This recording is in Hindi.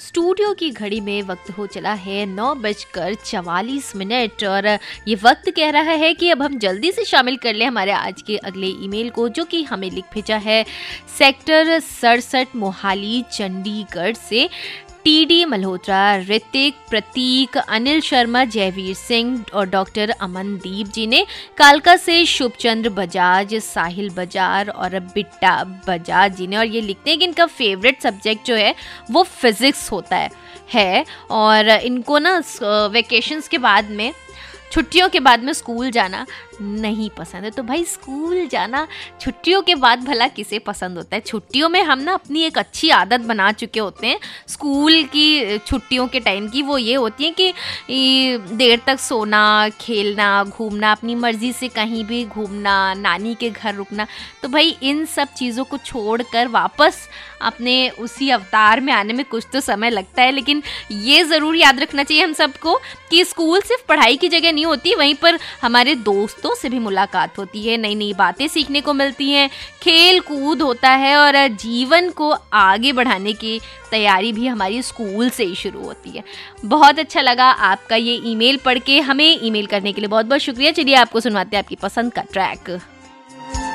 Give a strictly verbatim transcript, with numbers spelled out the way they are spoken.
स्टूडियो की घड़ी में वक्त हो चला है नौ बजकर चवालीस मिनट और ये वक्त कह रहा है कि अब हम जल्दी से शामिल कर लें हमारे आज के अगले ईमेल को, जो कि हमें लिख भेजा है सेक्टर सड़सठ मोहाली चंडीगढ़ से टीडी मल्होत्रा, ऋतिक, प्रतीक, अनिल शर्मा, जयवीर सिंह और डॉक्टर अमनदीप जी ने। कालका से शुभचंद्र बजाज, साहिल बजार और बिट्टा बजाज जी ने। और ये लिखते हैं कि इनका फेवरेट सब्जेक्ट जो है वो फिज़िक्स होता है है और इनको ना वेकेशंस के बाद में, छुट्टियों के बाद में स्कूल जाना नहीं पसंद है। तो भाई स्कूल जाना छुट्टियों के बाद भला किसे पसंद होता है। छुट्टियों में हम ना अपनी एक अच्छी आदत बना चुके होते हैं स्कूल की छुट्टियों के टाइम की। वो ये होती है कि देर तक सोना, खेलना, घूमना, अपनी मर्ज़ी से कहीं भी घूमना, नानी के घर रुकना। तो भाई इन सब चीज़ों को छोड़कर वापस अपने उसी अवतार में आने में कुछ तो समय लगता है। लेकिन ये ज़रूर याद रखना चाहिए हम सबको कि स्कूल सिर्फ पढ़ाई की जगह नहीं होती, वहीं पर हमारे दोस्तों से भी मुलाकात होती है, नई नई बातें सीखने को मिलती हैं, खेल कूद होता है और जीवन को आगे बढ़ाने की तैयारी भी हमारी स्कूल से ही शुरू होती है। बहुत अच्छा लगा आपका ये ईमेल पढ़ के। हमें ईमेल करने के लिए बहुत बहुत शुक्रिया। चलिए आपको सुनवाते हैं आपकी पसंद का ट्रैक।